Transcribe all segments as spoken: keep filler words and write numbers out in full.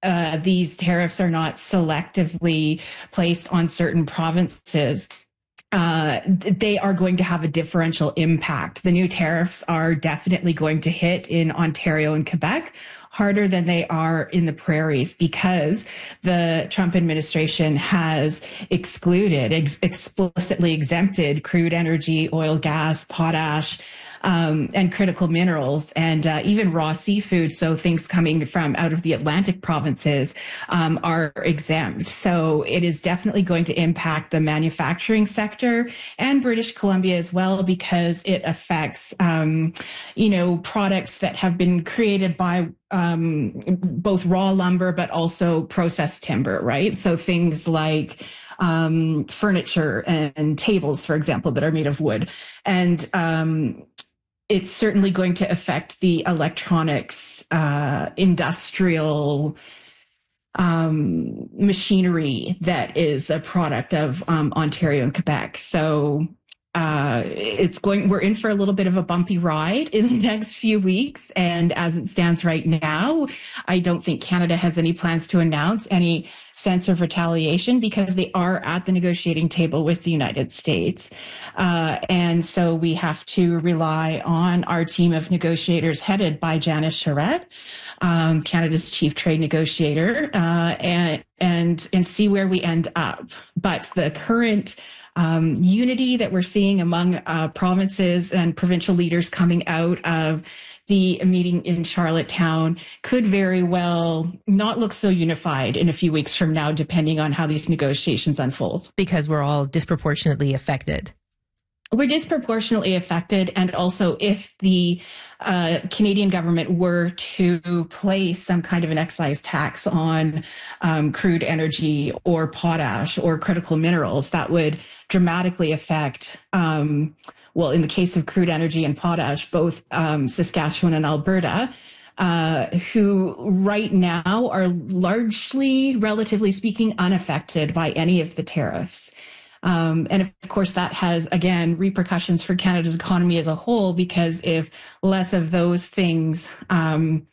uh, these tariffs are not selectively placed on certain provinces, Uh, they are going to have a differential impact. The new tariffs are definitely going to hit in Ontario and Quebec harder than they are in the prairies because the Trump administration has excluded, ex- explicitly exempted crude energy, oil, gas, potash, Um, and critical minerals and uh, even raw seafood. So things coming from out of the Atlantic provinces um, are exempt. So it is definitely going to impact the manufacturing sector and British Columbia as well, because it affects, um, you know, products that have been created by um, both raw lumber, but also processed timber, right? So things like um, furniture and, and tables, for example, that are made of wood. And um, it's certainly going to affect the electronics, uh, industrial um, machinery that is a product of um, Ontario and Quebec. So uh, it's going, we're in for a little bit of a bumpy ride in the next few weeks. And as it stands right now, I don't think Canada has any plans to announce any sense of retaliation because they are at the negotiating table with the United States. Uh, and so we have to rely on our team of negotiators headed by Janice Charette, um, Canada's chief trade negotiator, uh, and, and, and see where we end up. But the current Um, unity that we're seeing among uh, provinces and provincial leaders coming out of the meeting in Charlottetown could very well not look so unified in a few weeks from now, depending on how these negotiations unfold. Because we're all disproportionately affected. We're disproportionately affected. And also, if the uh, Canadian government were to place some kind of an excise tax on um, crude energy or potash or critical minerals, that would dramatically affect, um, well, in the case of crude energy and potash, both um, Saskatchewan and Alberta, uh, who right now are largely, relatively speaking, unaffected by any of the tariffs. Um, and of course, that has, again, repercussions for Canada's economy as a whole, because if less of those things, um,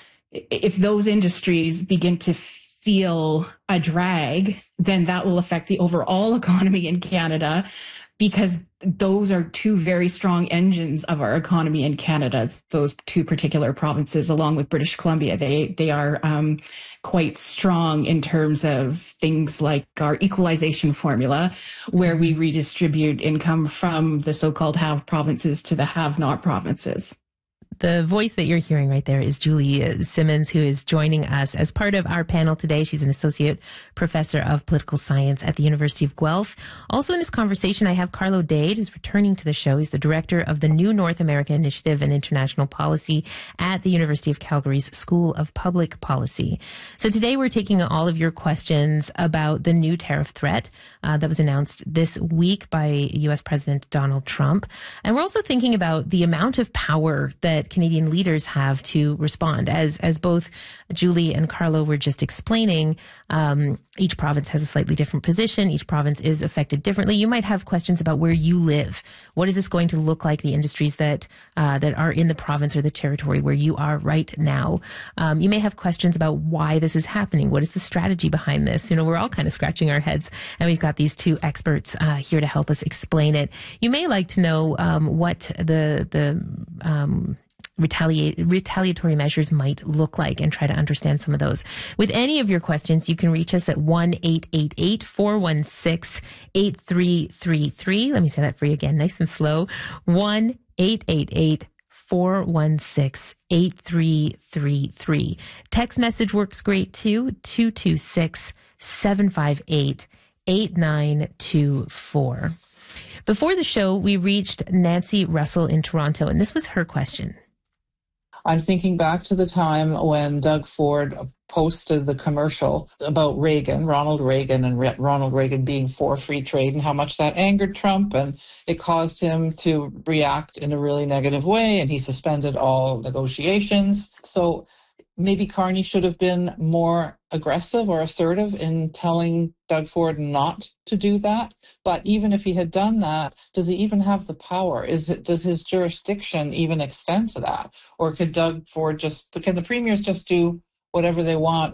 if those industries begin to feel a drag, then that will affect the overall economy in Canada, because those are two very strong engines of our economy in Canada, those two particular provinces, along with British Columbia. They they are um, quite strong in terms of things like our equalization formula, where we redistribute income from the so-called have provinces to the have-not provinces. The voice that you're hearing right there is Julie Simmons, who is joining us as part of our panel today. She's an associate professor of political science at the University of Guelph. Also in this conversation, I have Carlo Dade, who's returning to the show. He's the director of the New North America Initiative and International Policy at the University of Calgary's School of Public Policy. So today we're taking all of your questions about the new tariff threat uh, that was announced this week by U S President Donald Trump. And we're also thinking about the amount of power that Canadian leaders have to respond. As as both Julie and Carlo were just explaining, um, each province has a slightly different position. Each province is affected differently. You might have questions about where you live. What is this going to look like, the industries that uh, that are in the province or the territory where you are right now? Um, you may have questions about why this is happening. What is the strategy behind this? You know, we're all kind of scratching our heads, and we've got these two experts uh, here to help us explain it. You may like to know um, what the the um, Retaliate, retaliatory measures might look like and try to understand some of those. With any of your questions, you can reach us at one eight eight eight, four one six, eight three three three. Let me say that for you again, nice and slow. one eight eight eight, four one six, eight three three three. Text message works great too, two two six, seven five eight, eight nine two four. Before the show, we reached Nancy Russell in Toronto, and this was her question. I'm thinking back to the time when Doug Ford posted the commercial about Reagan, Ronald Reagan, and Re- Ronald Reagan being for free trade, and how much that angered Trump, and it caused him to react in a really negative way, and he suspended all negotiations. So maybe Carney should have been more aggressive or assertive in telling Doug Ford not to do that. But even if he had done that, does he even have the power? Is it, does his jurisdiction even extend to that? Or could Doug Ford just, can the premiers just do whatever they want